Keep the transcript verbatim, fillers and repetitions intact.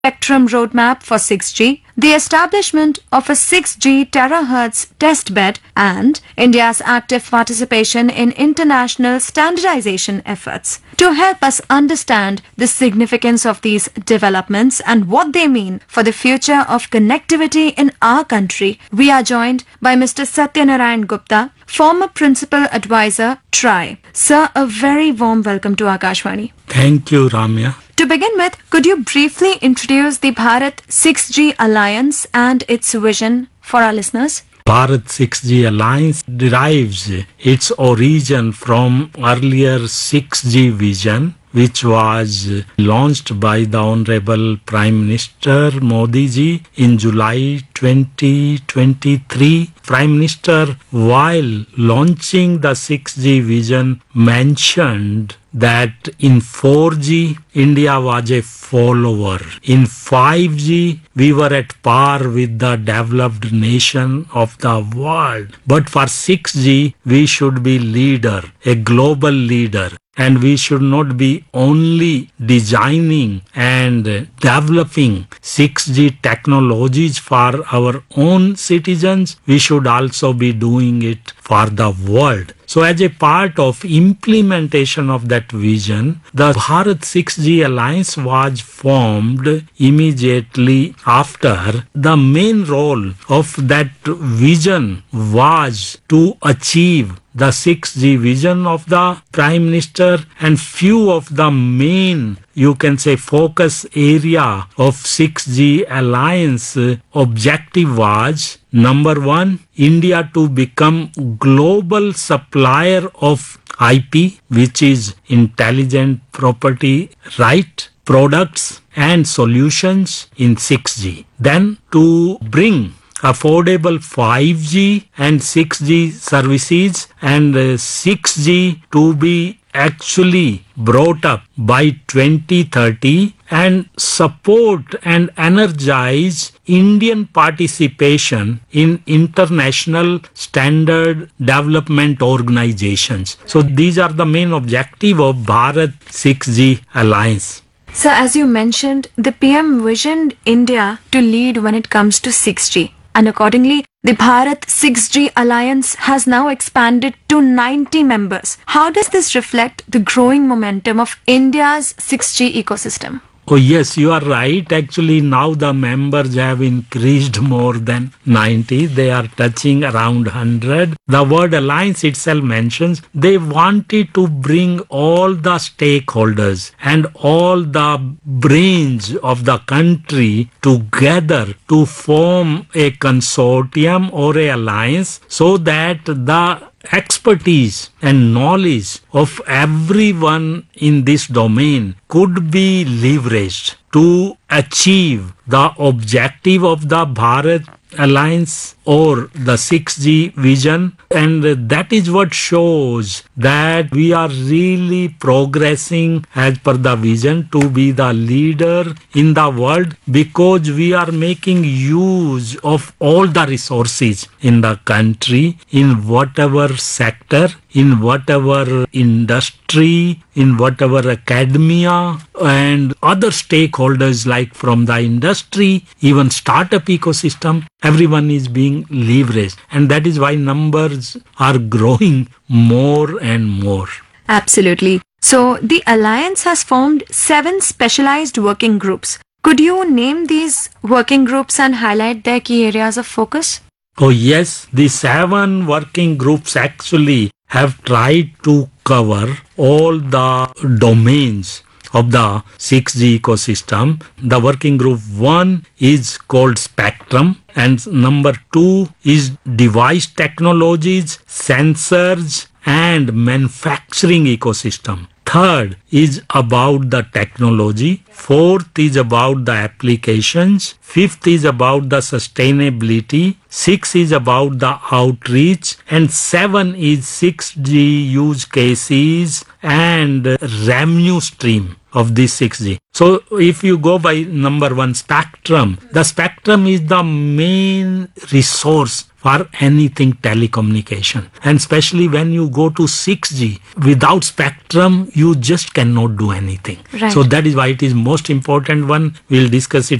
spectrum roadmap for six G, the establishment of a six G terahertz testbed, and India's active participation in international standardization efforts. To help us understand the significance of these developments and what they mean for the future of connectivity in our country, we are joined by Mister Satyanarayan Gupta, former Principal Advisor, T R I. Sir, a very warm welcome to Akashvani. Thank you, Ramya. To begin with, could you briefly introduce the Bharat six G Alliance and its vision for our listeners? Bharat six G Alliance derives its origin from earlier six G vision, which was launched by the Honorable Prime Minister Modi ji in July twenty twenty-three. Prime Minister, while launching the six G vision, mentioned that in four G, India was a follower. In five G, we were at par with the developed nation of the world. But for six G, we should be leader, a global leader. And we should not be only designing and developing six G technologies for our own citizens, we should also be doing it for the world. So as a part of implementation of that vision, the Bharat six G Alliance was formed immediately after. The main role of that vision was to achieve the six G vision of the Prime Minister, and few of the main, you can say, focus area of six G Alliance objective was: number one, India to become global supplier of I P, which is intelligent property right, products and solutions in six G. Then to bring affordable five G and six G services, and uh, six G to be actually brought up by twenty thirty, and support and energize Indian participation in international standard development organizations. So these are the main objective of Bharat six G Alliance. So as you mentioned, the P M visioned India to lead when it comes to six G. And accordingly, the Bharat six G Alliance has now expanded to ninety members. How does this reflect the growing momentum of India's six G ecosystem? Oh yes, you are right. Actually, now the members have increased more than ninety. They are touching around one hundred. The word alliance itself mentions they wanted to bring all the stakeholders and all the brains of the country together to form a consortium or a alliance, so that the expertise and knowledge of everyone in this domain could be leveraged to achieve the objective of the Bharat Alliance or the six G vision. And that is what shows that we are really progressing as per the vision to be the leader in the world, because we are making use of all the resources in the country, in whatever sector, in whatever industry, in whatever academia and other stakeholders, like from the industry, even startup ecosystem, everyone is being leveraged. And that is why numbers are growing more and more. Absolutely. So the Alliance has formed seven specialized working groups. Could you name these working groups and highlight their key areas of focus? Oh yes, the seven working groups actually have tried to cover all the domains of the six G ecosystem. The working group one is called Spectrum, and number two is device technologies, sensors and manufacturing ecosystem. Third is about the technology. Fourth is about the applications. Fifth is about the sustainability. Six is about the outreach. And seven is six G use cases and revenue stream of this six G. So if you go by number one, Spectrum, the Spectrum is the main resource for anything telecommunication. And especially when you go to six G, without spectrum, you just cannot do anything. Right. So that is why it is most important one. We'll discuss it